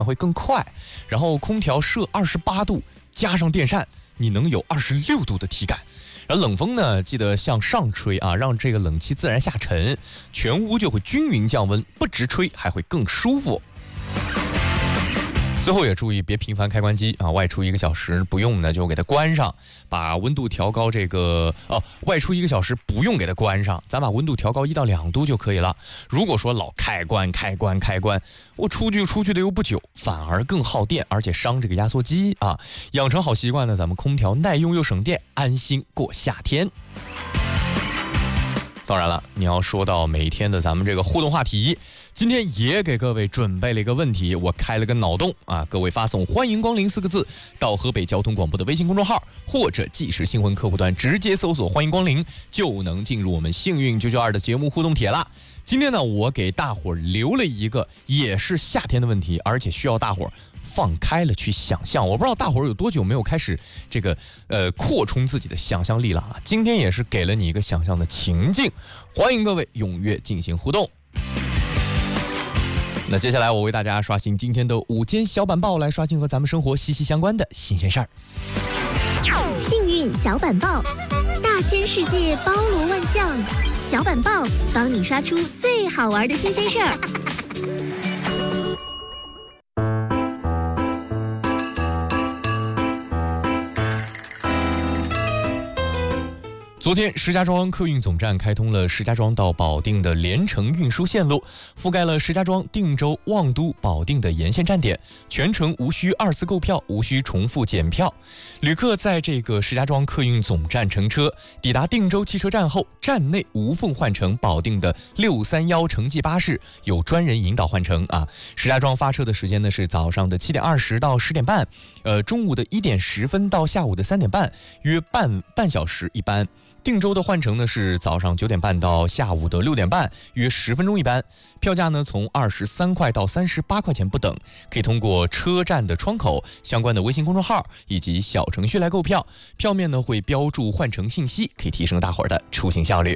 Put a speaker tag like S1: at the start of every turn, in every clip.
S1: 会更快。然后空调设28度，加上电扇，你能有26度的体感。而冷风呢，记得向上吹啊，让这个冷气自然下沉，全屋就会均匀降温，不直吹还会更舒服。最后也注意别频繁开关机啊，外出1个小时不用呢就给它关上，把温度调高外出1个小时不用给它关上，咱把温度调高1到2度就可以了。如果说老开关，我出去的又不久，反而更耗电，而且伤这个压缩机啊。养成好习惯呢，咱们空调耐用又省电，安心过夏天。当然了，你要说到每天的咱们这个互动话题，今天也给各位准备了一个问题，我开了个脑洞啊，各位发送欢迎光临4个字到河北交通广播的微信公众号或者即时新闻客户端，直接搜索欢迎光临就能进入我们幸运992的节目互动帖了。今天呢，我给大伙儿留了一个也是夏天的问题，而且需要大伙儿放开了去想象。我不知道大伙儿有多久没有开始这个扩充自己的想象力了啊！今天也是给了你一个想象的情境，欢迎各位踊跃进行互动。那接下来我为大家刷新今天的午间小板报，来刷新和咱们生活息息相关的新鲜事儿。
S2: 幸运小板报，大千世界包罗万象，小板报帮你刷出最好玩的新鲜事儿。
S1: 昨天，石家庄客运总站开通了石家庄到保定的连程运输线路，覆盖了石家庄、定州、望都、保定的沿线站点，全程无需2次购票，无需重复检票。旅客在这个石家庄客运总站乘车，抵达定州汽车站后，站内无缝换乘保定的631城际巴士，有专人引导换乘啊。石家庄发车的时间呢是早上的7点20到10点半，中午的1点10分到下午的3点半，约半小时一班。定州的换乘呢是早上9点半到下午的6点半，约10分钟一班。票价呢从23块到38块钱不等，可以通过车站的窗口、相关的微信公众号以及小程序来购票。票面呢会标注换乘信息，可以提升大伙儿的出行效率。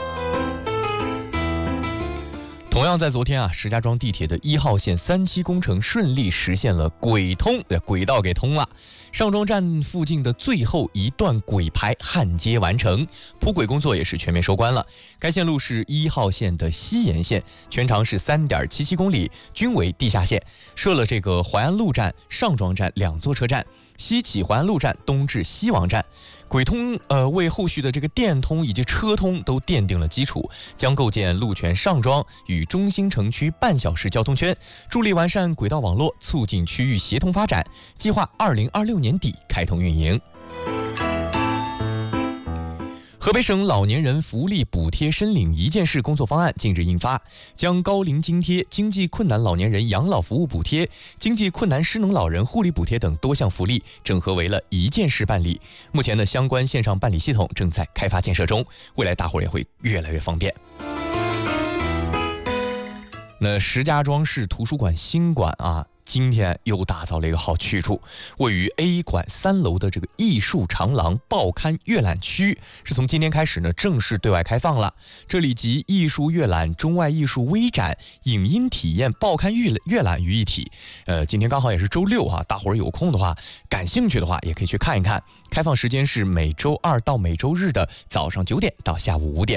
S1: 同样在昨天啊，石家庄地铁的1号线3期工程顺利实现了轨道给通了。上庄站附近的最后一段轨排焊接完成，铺轨工作也是全面收官了。该线路是1号线的西延线，全长是3.77公里，均为地下线，设了这个淮安路站、上庄站2座车站，西起淮安路站，东至西王站。轨通为后续的这个电通以及车通都奠定了基础，将构建路权上庄与中心城区半小时交通圈，助力完善轨道网络，促进区域协同发展。计划2026年底开通运营。河北省老年人福利补贴申领一件事工作方案近日印发，将高龄津贴、经济困难老年人养老服务补贴、经济困难失能老人护理补贴等多项福利整合为了一件事办理。目前的相关线上办理系统正在开发建设中，未来大伙儿也会越来越方便。那石家庄市图书馆新馆啊，今天又打造了一个好去处，位于 A 馆3楼的这个艺术长廊报刊阅览区，是从今天开始呢正式对外开放了。这里集艺术阅览、中外艺术微展、影音体验、报刊阅览于一体。今天刚好也是周六啊，大伙儿有空的话，感兴趣的话也可以去看一看。开放时间是每周2到每周日的早上9点到下午5点。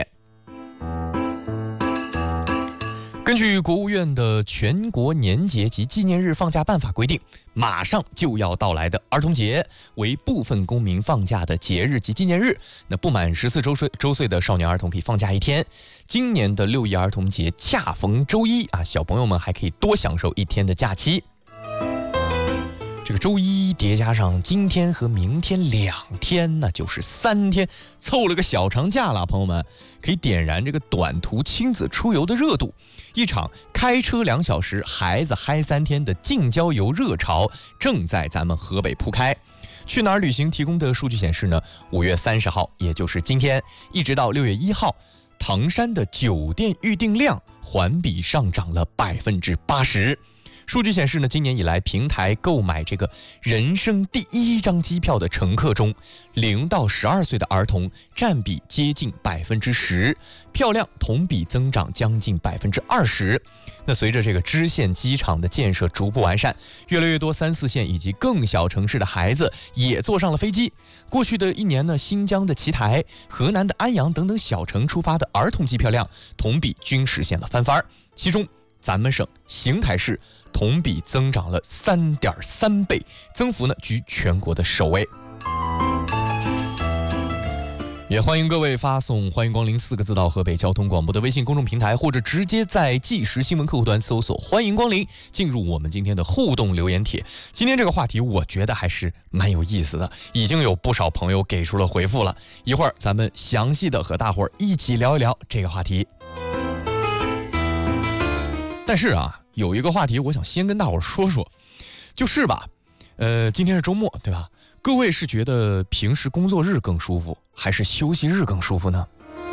S1: 根据国务院的全国年节及纪念日放假办法规定，马上就要到来的儿童节为部分公民放假的节日及纪念日。那不满14周岁的少年儿童可以放假1天。今年的6一儿童节恰逢周一啊，小朋友们还可以多享受1天的假期。这个周一叠加上今天和明天2天，那就是3天，凑了个小长假了。朋友们可以点燃这个短途亲子出游的热度，一场开车2小时孩子嗨3天的近郊游热潮正在咱们河北铺开。去哪儿旅行提供的数据显示呢，5月30号，也就是今天，一直到6月1号，唐山的酒店预订量环比上涨了80%。 数据显示呢，今年以来平台购买这个人生第1张机票的乘客中，0到12岁的儿童占比接近10%，票量同比增长将近20%。那随着这个支线机场的建设逐步完善，越来越多3、4线以及更小城市的孩子也坐上了飞机。过去的1年呢，新疆的奇台、河南的安阳等等小城出发的儿童机票量同比均实现了翻番，其中咱们省邢台市同比增长了3.3倍，增幅呢居全国的首位。也欢迎各位发送欢迎光临4个字到河北交通广播的微信公众平台，或者直接在即时新闻客户端搜索欢迎光临，进入我们今天的互动留言帖。今天这个话题我觉得还是蛮有意思的，已经有不少朋友给出了回复了，一会儿咱们详细的和大伙儿一起聊一聊这个话题。但是啊，有一个话题我想先跟大伙儿说说，就是吧，今天是周末对吧？各位是觉得平时工作日更舒服，还是休息日更舒服呢？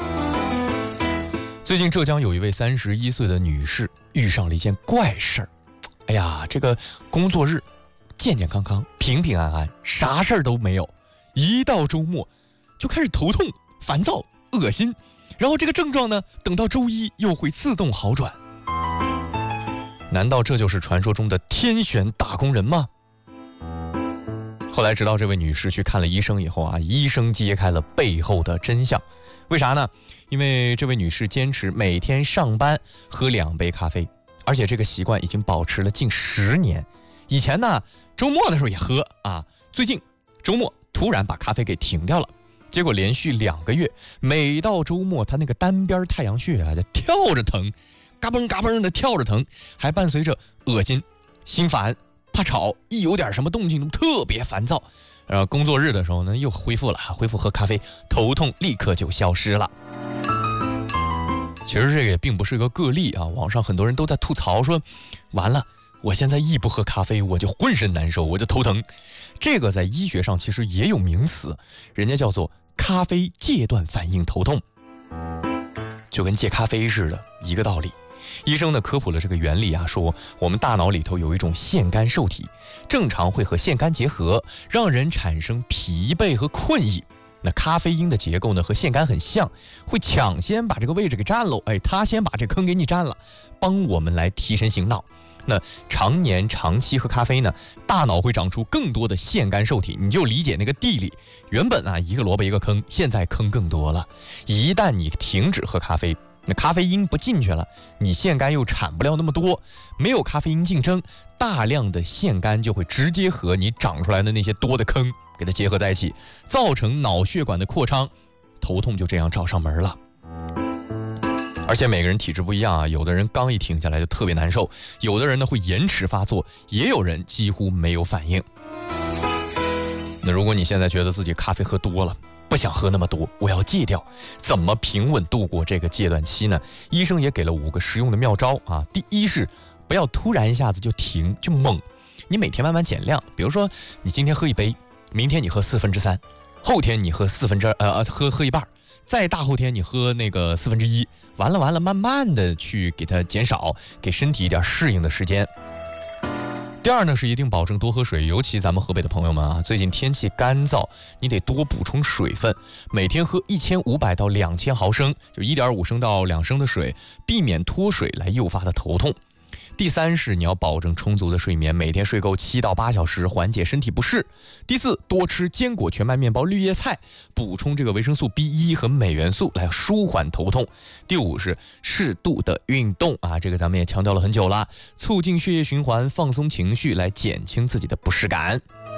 S1: 最近浙江有一位31岁的女士遇上了一件怪事儿。哎呀，这个工作日健健康康、平平安安，啥事儿都没有，一到周末就开始头痛、烦躁、恶心，然后这个症状呢，等到周一又会自动好转。难道这就是传说中的天选打工人吗？后来直到这位女士去看了医生以后啊，医生揭开了背后的真相。为啥呢？因为这位女士坚持每天上班喝2杯咖啡，而且这个习惯已经保持了近10年。以前呢，周末的时候也喝啊，最近周末突然把咖啡给停掉了，结果连续2个月，每到周末她那个单边太阳穴啊就跳着疼，嘎嘣嘎嘣的跳着疼，还伴随着恶心、心烦、怕吵，一有点什么动静都特别烦躁。工作日的时候呢，又恢复喝咖啡，头痛立刻就消失了。其实这个也并不是个个例啊，网上很多人都在吐槽说，完了，我现在一不喝咖啡我就浑身难受，我就头疼。这个在医学上其实也有名词，人家叫做咖啡戒断反应头痛，就跟戒咖啡似的一个道理。医生呢科普了这个原理啊，说我们大脑里头有一种腺苷受体，正常会和腺苷结合，让人产生疲惫和困意。那咖啡因的结构呢和腺苷很像，会抢先把这个位置给占喽，它先把这坑给你占了，帮我们来提神醒脑。那常年长期喝咖啡呢，大脑会长出更多的腺苷受体，你就理解那个地理，原本啊一个萝卜一个坑，现在坑更多了。一旦你停止喝咖啡，那咖啡因不进去了，你腺苷又产不了那么多，没有咖啡因竞争，大量的腺苷就会直接和你长出来的那些多的坑给它结合在一起，造成脑血管的扩张，头痛就这样找上门了。而且每个人体质不一样啊，有的人刚一停下来就特别难受，有的人呢会延迟发作，也有人几乎没有反应。那如果你现在觉得自己咖啡喝多了，不想喝那么多，我要戒掉，怎么平稳度过这个戒断期呢？医生也给了5个实用的妙招啊。第一是不要突然一下子就停就猛，你每天慢慢减量，比如说你今天喝1杯，明天你喝3/4，后天你喝喝一半，再大后天你喝那个1/4，完了，慢慢的去给它减少，给身体一点适应的时间。第二呢是一定保证多喝水，尤其咱们河北的朋友们啊，最近天气干燥，你得多补充水分，每天喝1500到2000毫升，就1.5升到2升的水，避免脱水来诱发的头痛。第三是你要保证充足的睡眠，每天睡够7到8小时，缓解身体不适。第四，多吃坚果、全麦面包、绿叶菜，补充这个维生素 B1 和镁元素来舒缓头痛。第五是适度的运动啊，这个咱们也强调了很久了，促进血液循环，放松情绪，来减轻自己的不适感。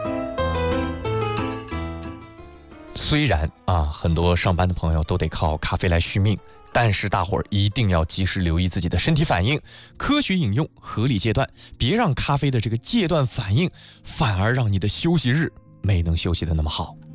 S1: 虽然啊，很多上班的朋友都得靠咖啡来续命，但是大伙儿一定要及时留意自己的身体反应，科学饮用，合理戒断，别让咖啡的这个戒断反应反而让你的休息日没能休息的那么好。